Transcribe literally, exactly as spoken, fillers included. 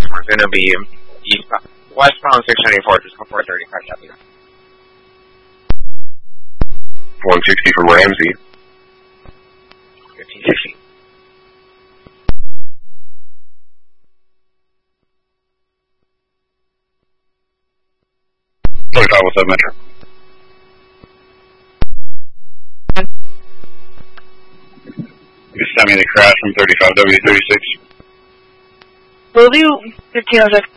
customer is going to be eastbound, westbound six seventy-four, just before thirty-five W. one sixty from Ramsey. fifteen sixty. twenty-five oh seven Metro. Just send me the crash from thirty-five W thirty-six. Will do. fifteen oh six.